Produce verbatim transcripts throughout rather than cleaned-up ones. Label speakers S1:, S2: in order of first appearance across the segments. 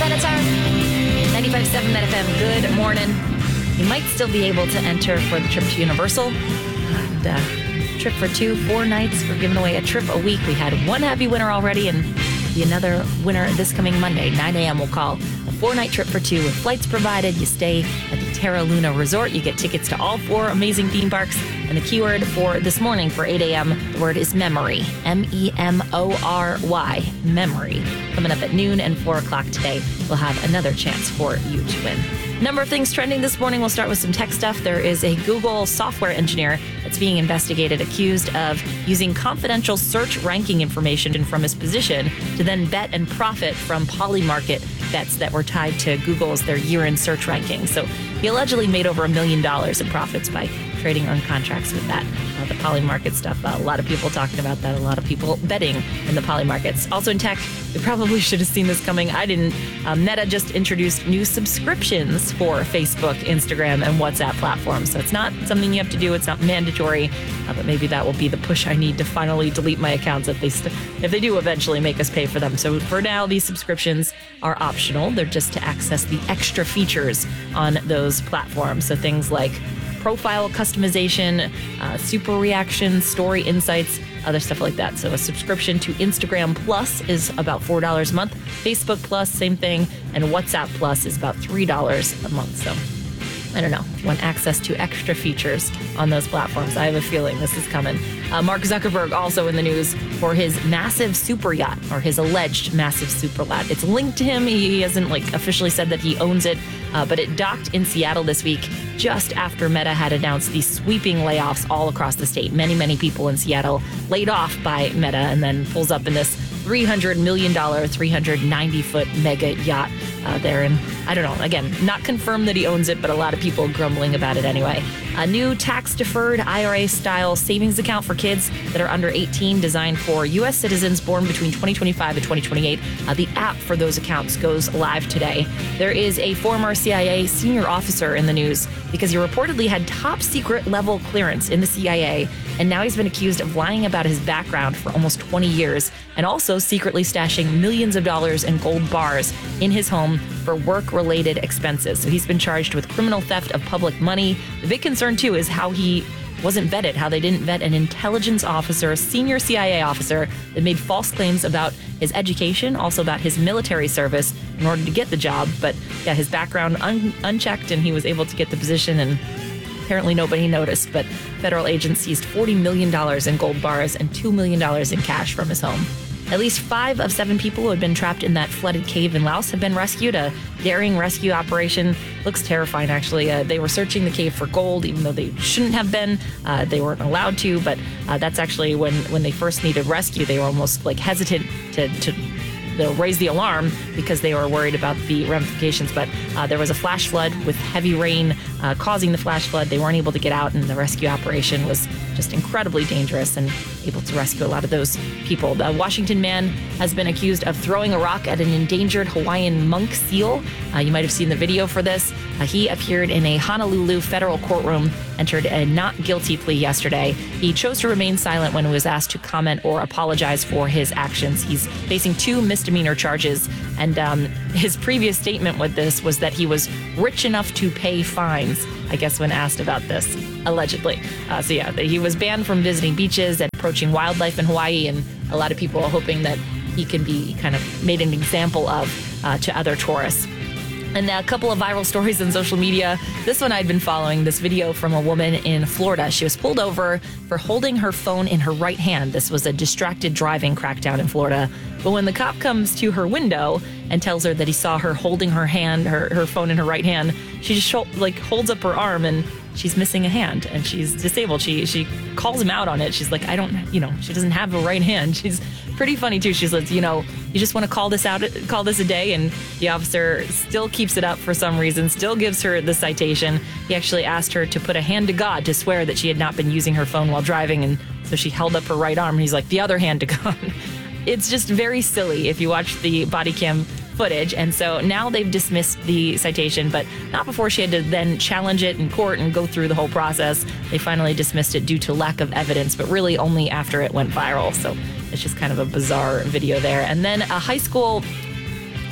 S1: Senator. ninety-five point seven Met F M, good morning. You might still be able to enter for the trip to Universal. And, uh, trip for two, four nights. We're giving away a trip a week. We had one happy winner already and be another winner this coming Monday. nine a.m. we'll call a four-night trip for two with flights provided. You stay at the Terra Luna Resort. You get tickets to all four amazing theme parks. And the keyword for this morning for eight a.m., the word is memory. M E M O R Y, memory. Coming up at noon and four o'clock today, we'll have another chance for you to win. Number of things trending this morning. We'll start with some tech stuff. There is a Google software engineer that's being investigated, accused of using confidential search ranking information from his position to then bet and profit from Polymarket bets that were tied to Google's their year-end search ranking. So he allegedly made over a million dollars in profits by trading on contracts with that. Uh, the Polymarket stuff, uh, a lot of people talking about that, a lot of people betting in the Polymarkets. Also in tech, we probably should have seen this coming. I didn't. Uh, Meta just introduced new subscriptions for Facebook, Instagram, and WhatsApp platforms. So it's not something you have to do. It's not mandatory, uh, but maybe that will be the push I need to finally delete my accounts if they, st- if they do eventually make us pay for them. So for now, these subscriptions are optional. They're just to access the extra features on those platforms. So things like profile customization, uh, super reactions, story insights, other stuff like that. So a subscription to Instagram Plus is about four dollars a month. Facebook Plus, same thing. And WhatsApp Plus is about three dollars a month. So I don't know, if you want access to extra features on those platforms, I have a feeling this is coming. Uh, Mark Zuckerberg also in the news for his massive super yacht, or his alleged massive super yacht. It's linked to him. He hasn't like officially said that he owns it, uh, but it docked in Seattle this week just after Meta had announced these sweeping layoffs all across the state. Many, many people in Seattle laid off by Meta, and then pulls up in this three hundred million dollars, three hundred ninety foot mega yacht uh, there. And I don't know, again, not confirmed that he owns it, but a lot of people grumbling about it anyway. A new tax-deferred I R A-style savings account for kids that are under eighteen, designed for U S citizens born between twenty twenty-five and twenty twenty-eight. Uh, the app for those accounts goes live today. There is a former C I A senior officer in the news because he reportedly had top-secret level clearance in the C I A, and now he's been accused of lying about his background for almost twenty years, and also secretly stashing millions of dollars in gold bars in his home for work-related expenses. So he's been charged with criminal theft of public money. The big concern, too, is how he wasn't vetted, how they didn't vet an intelligence officer, a senior C I A officer that made false claims about his education, also about his military service in order to get the job. But yeah, his background un- unchecked, and he was able to get the position, and apparently nobody noticed. But federal agents seized forty million dollars in gold bars and two million dollars in cash from his home. At least five of seven people who had been trapped in that flooded cave in Laos have been rescued. A daring rescue operation. Looks terrifying, actually. Uh, they were searching the cave for gold, even though they shouldn't have been. Uh, they weren't allowed to, but uh, that's actually when, when they first needed rescue, they were almost like hesitant to, to they'll raise the alarm because they were worried about the ramifications. But uh, there was a flash flood with heavy rain uh, causing the flash flood. They weren't able to get out, and the rescue operation was just incredibly dangerous and able to rescue a lot of those people. The Washington man has been accused of throwing a rock at an endangered Hawaiian monk seal. Uh, you might have seen the video for this. Uh, he appeared in a Honolulu federal courtroom, entered a not guilty plea yesterday. He chose to remain silent when he was asked to comment or apologize for his actions. He's facing two misdemeanor charges, and um, his previous statement with this was that he was rich enough to pay fines, I guess, when asked about this, allegedly. Uh, so yeah, he was banned from visiting beaches and approaching wildlife in Hawaii, and a lot of people are hoping that he can be kind of made an example of uh, to other tourists. And a couple of viral stories on social media. This one I'd been following, this video from a woman in Florida. She was pulled over for holding her phone in her right hand. This was a distracted driving crackdown in Florida. But when the cop comes to her window and tells her that he saw her holding her hand, her, her phone in her right hand, she just sh- like holds up her arm, and she's missing a hand, and she's disabled. She she calls him out on it. She's like, I don't, you know, she doesn't have a right hand. She's pretty funny too. She's like, you know, you just want to call this out, call this a day. And the officer still keeps it up for some reason, still gives her the citation. He actually asked her to put a hand to God to swear that she had not been using her phone while driving. And so she held up her right arm, and he's like, the other hand to God. It's just very silly if you watch the body cam footage. And so now they've dismissed the citation, but not before she had to then challenge it in court and go through the whole process. They finally dismissed it due to lack of evidence, but really only after it went viral. So it's just kind of a bizarre video there. And then a high school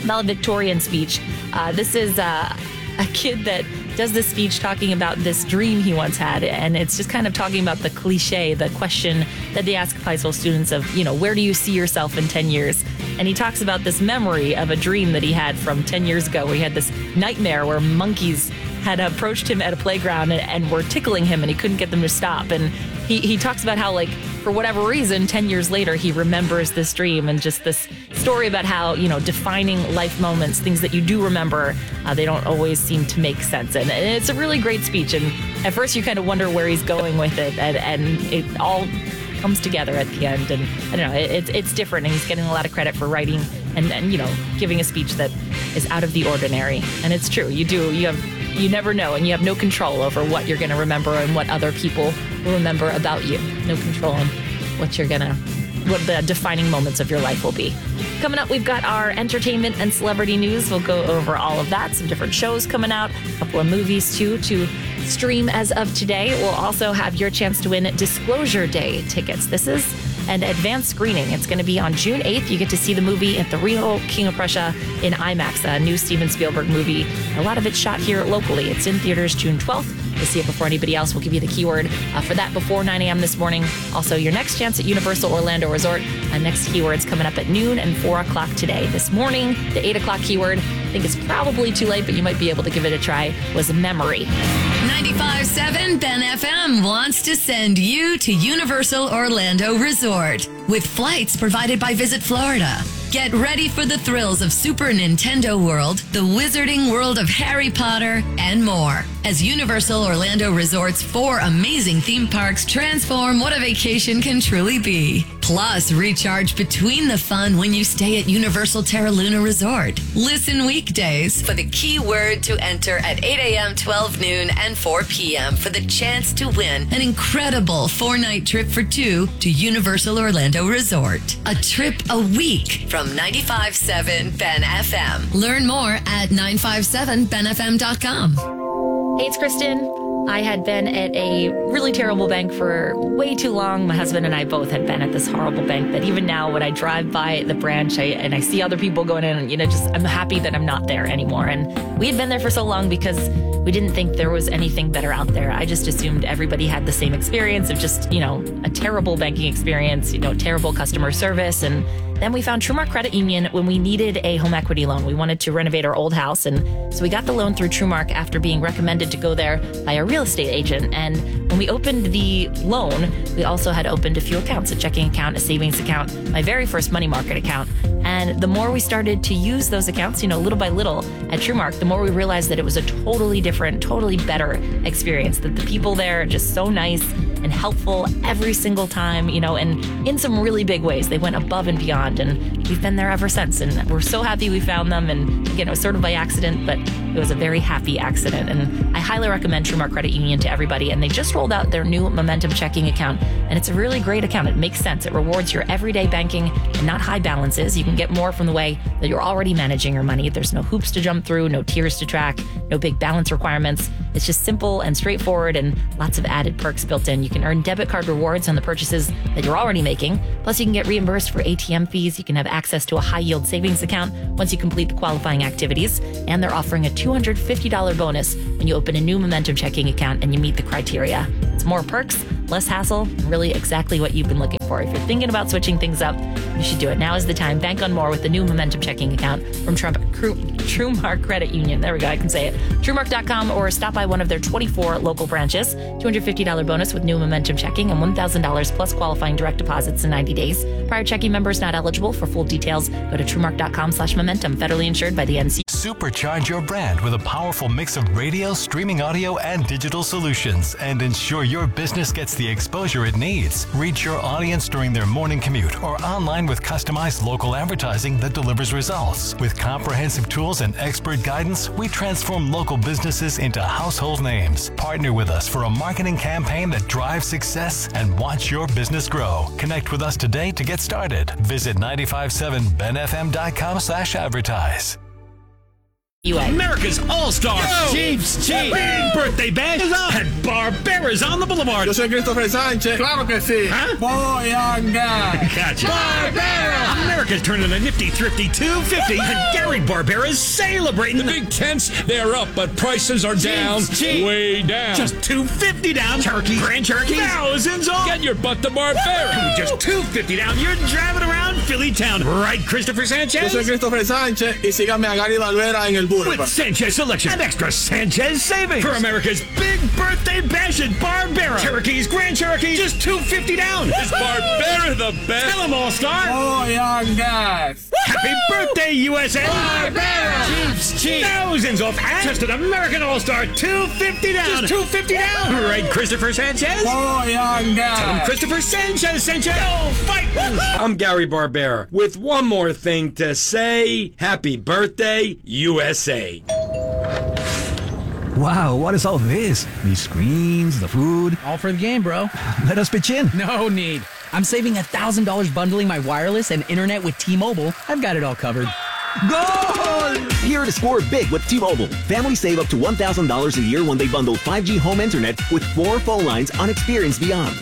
S1: valedictorian speech. Uh, this is uh, a kid that does this speech talking about this dream he once had, and it's just kind of talking about the cliche, the question that they ask high school students of, you know, where do you see yourself in ten years? And he talks about this memory of a dream that he had from ten years ago, where he had this nightmare where monkeys had approached him at a playground and, and were tickling him, and he couldn't get them to stop. And he, he talks about how, like, for whatever reason, ten years later, he remembers this dream, and just this story about how, you know, defining life moments, things that you do remember, uh, they don't always seem to make sense. And, and it's a really great speech. And at first you kind of wonder where he's going with it, and, and it all comes together at the end. And I don't know, it, it's it's different, and he's getting a lot of credit for writing and, and, you know, giving a speech that is out of the ordinary. And it's true. You do. You have you never know, and you have no control over what you're going to remember and what other people will remember about you. No control on what you're going to, what the defining moments of your life will be. Coming up, we've got our entertainment and celebrity news. We'll go over all of that. Some different shows coming out, a couple of movies too to stream as of today. We'll also have your chance to win Disclosure Day tickets. This is an advanced screening. It's going to be on June eighth. You get to see the movie at the Real King of Prussia in IMAX, a new Steven Spielberg movie. A lot of it's shot here locally. It's in theaters June twelfth. To see it before anybody else, we'll give you the keyword uh, for that before nine a.m. this morning. Also, your next chance at Universal Orlando Resort. Uh, next keyword's coming up at noon and four o'clock today. This morning, the eight o'clock keyword, I think it's probably too late, but you might be able to give it a try, was memory.
S2: ninety-five point seven Ben F M wants to send you to Universal Orlando Resort with flights provided by Visit Florida. Get ready for the thrills of Super Nintendo World, the Wizarding World of Harry Potter, and more. As Universal Orlando Resort's four amazing theme parks transform what a vacation can truly be. Plus, recharge between the fun when you stay at Universal Terra Luna Resort. Listen weekdays for the keyword to enter at eight a.m., twelve noon, and four p.m. for the chance to win an incredible four-night trip for two to Universal Orlando Resort. A trip a week from ninety-five point seven Ben F M. Learn more at nine five seven ben f m dot com.
S1: Hey, it's Kristen. I had been at a really terrible bank for way too long. My husband and I both had been at this horrible bank that even now when I drive by the branch I, and I see other people going in, and, you know, just I'm happy that I'm not there anymore. And we had been there for so long because we didn't think there was anything better out there. I just assumed everybody had the same experience of just, you know, a terrible banking experience, you know, terrible customer service. And then we found TrueMark Credit Union when we needed a home equity loan. We wanted to renovate our old house, and so we got the loan through TrueMark after being recommended to go there by a real estate agent. And when we opened the loan, we also had opened a few accounts, a checking account, a savings account, my very first money market account. And the more we started to use those accounts, you know, little by little at TrueMark, the more we realized that it was a totally different, totally better experience, that the people there are just so nice and helpful every single time, you know, and in some really big ways. They went above and beyond, and we've been there ever since. And we're so happy we found them. And again, it was sort of by accident, but it was a very happy accident. And I highly recommend TrueMark Credit Union to everybody. And they just rolled out their new Momentum checking account. And it's a really great account. It makes sense. It rewards your everyday banking and not high balances. You can get more from the way that you're already managing your money. There's no hoops to jump through, no tiers to track, no big balance requirements. It's just simple and straightforward, and lots of added perks built in. You can earn debit card rewards on the purchases that you're already making. Plus, you can get reimbursed for A T M fees. You can have access to a high-yield savings account once you complete the qualifying activities. And they're offering a two hundred fifty dollars bonus when you open a new Momentum checking account and you meet the criteria. It's more perks, less hassle, and really exactly what you've been looking for. If you're thinking about switching things up, you should do it. Now is the time. Bank on more with the new Momentum checking account from Trump, TrueMark Credit Union. There we go. I can say it. TrueMark dot com, or stop by one of their twenty-four local branches. two hundred fifty dollars bonus with new Momentum checking and one thousand dollars plus qualifying direct deposits in ninety days. Prior checking members not eligible. For full details, go to TrueMark dot com slash momentum. Federally insured by the N C.
S3: Supercharge your brand with a powerful mix of radio, streaming audio, and digital solutions, and ensure your business gets the exposure it needs. Reach your audience during their morning commute or online with customized local advertising that delivers results. With comprehensive tools and expert guidance, we transform local businesses into household names. Partner with us for a marketing campaign that drives success and watch your business grow. Connect with us today to get started. Visit nine five seven ben f m dot com slash advertise.
S1: U S.
S4: America's All-Star Chiefs Chief Big Birthday Bash is on at Barbera's on the Boulevard.
S5: Yo soy Christopher Sánchez. Claro que sí.
S4: Huh?
S5: Boyanga.
S4: Gotcha. Barbera! America's turning a nifty thrifty two fifty and Gary Barbera's celebrating.
S6: The big tents, they're up, but prices are down.
S4: Chiefs Chief.
S6: Way down.
S4: Just two fifty down. Turkey. Grand Cherokee. Thousands off.
S6: Get your butt to Barbera.
S4: Just two fifty down. You're driving around Philly town. Right, Christopher
S5: Yo
S4: Sanchez?
S5: soy Christopher Sánchez y síganme a Gary Barbera en el
S4: With
S5: Boulevard.
S4: Sanchez Selection and extra Sanchez savings for America's Big Birthday Bash at Barbera. Cherokee's Grand Cherokee, just two fifty down.
S6: Is Barbera the best?
S4: Tell 'em, All-Star.
S5: Boyangas.
S4: Happy birthday, U S A.
S5: Barbera.
S4: Chiefs Chief. Thousands off and just an American All-Star, two fifty down. Just two fifty down. Right, Christopher Sanchez?
S5: Boyangas.
S4: Tell 'em Christopher Sanchez, Sanchez. Go fight.
S7: I'm Gary Barbera with one more thing to say. Happy birthday, U S A.
S8: Wow, what is all this? These screens, the food.
S9: All for the game, bro.
S8: Let us pitch in.
S9: No need. I'm saving one thousand dollars bundling my wireless and internet with T-Mobile. I've got it all covered.
S8: Goal!
S10: Here to score big with T-Mobile. Families save up to one thousand dollars a year when they bundle five G home internet with four phone lines on Experience Beyond.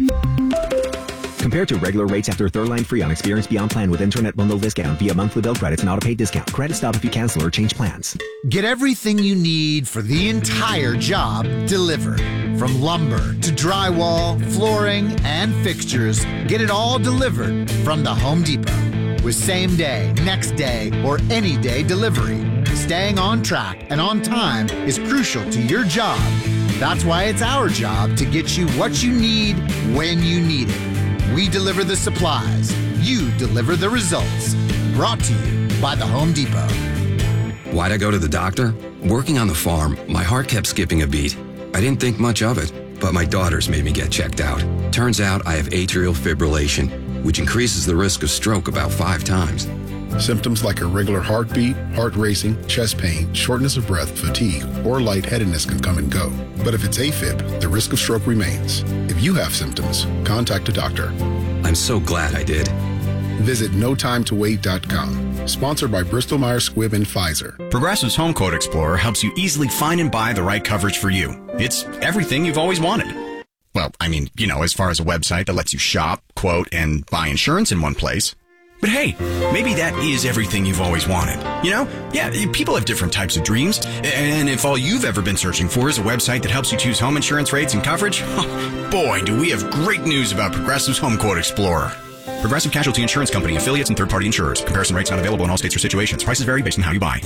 S10: Compared to regular rates after third line free on Experience Beyond plan with internet bundle discount via monthly bill credits and auto-pay discount. Credit stop if you cancel or change plans.
S11: Get everything you need for the entire job delivered. From lumber to drywall, flooring, and fixtures, get it all delivered from the Home Depot. With same day, next day, or any day delivery, staying on track and on time is crucial to your job. That's why it's our job to get you what you need when you need it. We deliver the supplies. You deliver the results. Brought to you by the Home Depot.
S12: Why'd I go to the doctor? Working on the farm, my heart kept skipping a beat. I didn't think much of it, but my daughters made me get checked out. Turns out I have atrial fibrillation, which increases the risk of stroke about five times.
S13: Symptoms like irregular heartbeat, heart racing, chest pain, shortness of breath, fatigue, or lightheadedness can come and go. But if it's AFib, the risk of stroke remains. If you have symptoms, contact a doctor.
S12: I'm so glad I did.
S13: Visit no time to wait dot com. Sponsored by Bristol Myers Squibb and Pfizer.
S14: Progressive's Home Quote Explorer helps you easily find and buy the right coverage for you. It's everything you've always wanted. Well, I mean, you know, as far as a website that lets you shop, quote, and buy insurance in one place. But hey, maybe that is everything you've always wanted. You know? Yeah, people have different types of dreams. And if all you've ever been searching for is a website that helps you choose home insurance rates and coverage, boy, do we have great news about Progressive's Home Quote Explorer. Progressive Casualty Insurance Company, affiliates, and third-party insurers. Comparison rates not available in all states or situations. Prices vary based on how you buy.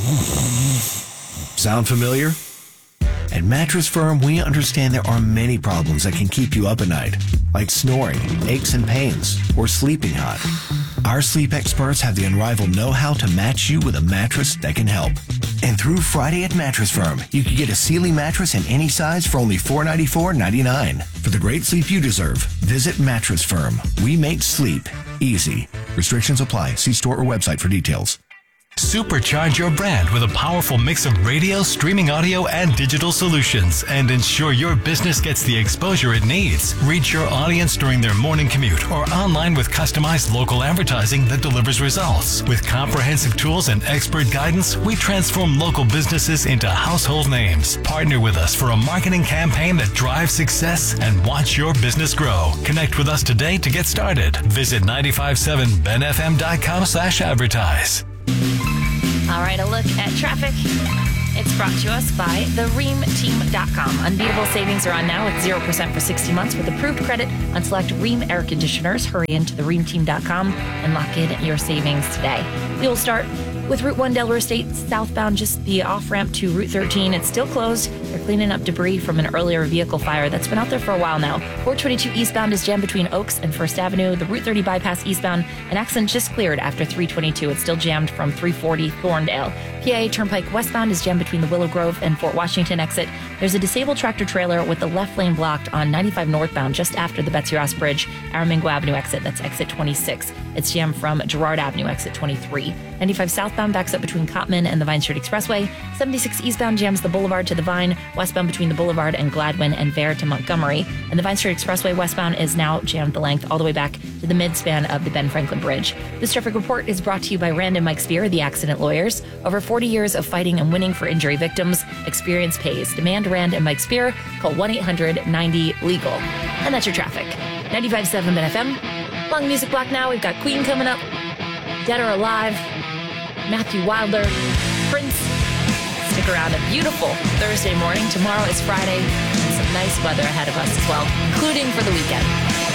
S15: Sound familiar? At Mattress Firm, we understand there are many problems that can keep you up at night, like snoring, aches and pains, or sleeping hot. Our sleep experts have the unrivaled know-how to match you with a mattress that can help. And through Friday at Mattress Firm, you can get a Sealy mattress in any size for only four hundred ninety-four dollars and ninety-nine cents. For the great sleep you deserve, visit Mattress Firm. We make sleep easy. Restrictions apply. See store or website for details.
S3: Supercharge your brand with a powerful mix of radio, streaming audio, and digital solutions, and ensure your business gets the exposure it needs. Reach your audience during their morning commute or online with customized local advertising that delivers results. With comprehensive tools and expert guidance, we transform local businesses into household names. Partner with us for a marketing campaign that drives success and watch your business grow. Connect with us today to get started. Visit nine five seven ben f m dot com slash advertise.
S1: All right, a look at traffic. It's brought to us by the ream team dot com. Unbeatable savings are on now with zero percent for sixty months with approved credit on select Rheem air conditioners. Hurry into the ream team dot com and lock in your savings today. We will start with Route one Delaware State southbound, just the off-ramp to Route thirteen. It's still closed. They're cleaning up debris from an earlier vehicle fire that's been out there for a while now. four twenty-two eastbound is jammed between Oaks and First Avenue. The Route thirty bypass eastbound, an accident just cleared after three twenty-two. It's still jammed from three forty Thorndale. P A Turnpike westbound is jammed between the Willow Grove and Fort Washington exit. There's a disabled tractor trailer with the left lane blocked on ninety-five northbound just after the Betsy Ross Bridge, Aramingo Avenue exit. That's exit twenty-six. It's jammed from Girard Avenue, exit twenty-three. ninety-five southbound backs up between Cottman and the Vine Street Expressway. seventy-six eastbound jams the Boulevard to the Vine, westbound between the Boulevard and Gladwin and Vare to Montgomery. And the Vine Street Expressway westbound is now jammed the length all the way back to the mid-span of the Ben Franklin Bridge. This traffic report is brought to you by Rand and Mike Spear, the accident lawyers. Over forty years of fighting and winning for injury victims. Experience pays. Demand Rand and Mike Spear. Call one eight hundred ninety legal. And that's your traffic. ninety-five point seven Ben F M. Long music block now. We've got Queen coming up. Dead or Alive. Matthew Wilder. Prince. Stick around. A beautiful Thursday morning. Tomorrow is Friday. And some nice weather ahead of us as well, including for the weekend.